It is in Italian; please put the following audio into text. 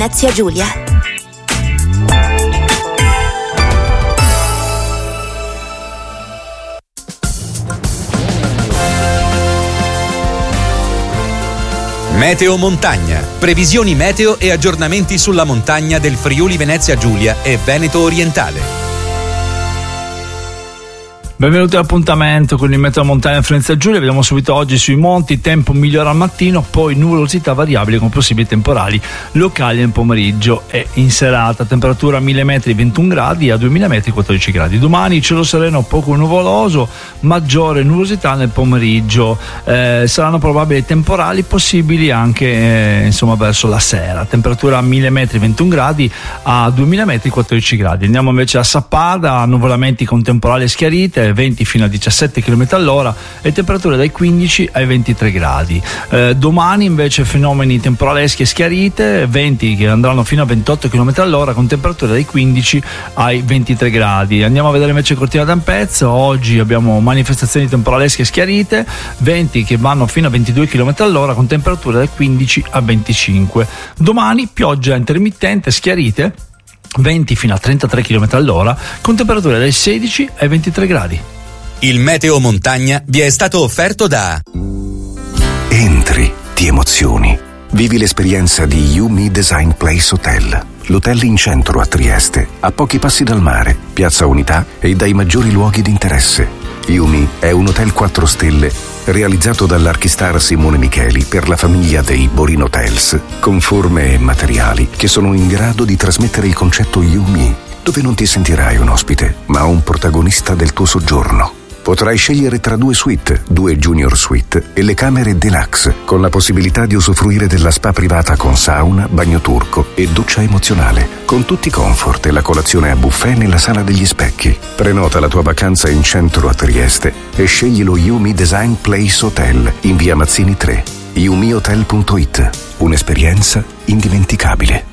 Venezia Giulia. Meteo Montagna. Previsioni meteo e aggiornamenti sulla montagna del Friuli Venezia Giulia e Veneto Orientale. Benvenuti all'appuntamento con il Meteo Montagna Venezia Giulia. Vediamo subito oggi sui monti, tempo migliore al mattino, poi nuvolosità variabile con possibili temporali locali nel pomeriggio e in serata. Temperatura a 1000 metri 21 gradi, a 2000 metri 14 gradi. Domani cielo sereno poco nuvoloso, maggiore nuvolosità nel pomeriggio. Saranno probabili temporali possibili anche verso la sera. Temperatura a 1000 metri 21 gradi, a 2000 metri 14 gradi. Andiamo invece a Sappada, nuvolamenti con temporali e schiarite, venti fino a 17 km all'ora e temperature dai 15 ai 23 gradi. Domani invece fenomeni temporaleschi e schiarite, venti che andranno fino a 28 km all'ora con temperature dai 15 ai 23 gradi. Andiamo a vedere invece Cortina d'Ampezzo. Oggi abbiamo manifestazioni temporalesche e schiarite, venti che vanno fino a 22 km all'ora con temperature dai 15 a 25. Domani pioggia intermittente, schiarite, venti fino a 33 km all'ora con temperature dai 16 ai 23 gradi. Il Meteo Montagna vi è stato offerto da Entri, ti emozioni. Vivi l'esperienza di Yumi Design Place Hotel. L'hotel in centro a Trieste, a pochi passi dal mare, Piazza Unità e dai maggiori luoghi di interesse. Yumi è un hotel 4 stelle realizzato dall'archistar Simone Micheli per la famiglia dei Borin Hotels, con forme e materiali che sono in grado di trasmettere il concetto Yumi, dove non ti sentirai un ospite, ma un protagonista del tuo soggiorno. Potrai scegliere tra 2 suite, 2 junior suite e le camere deluxe, con la possibilità di usufruire della spa privata con sauna, bagno turco e doccia emozionale, con tutti i comfort e la colazione a buffet nella sala degli specchi. Prenota la tua vacanza in centro a Trieste e scegli lo Yumi Design Place Hotel in via Mazzini 3. yumihotel.it. Un'esperienza indimenticabile.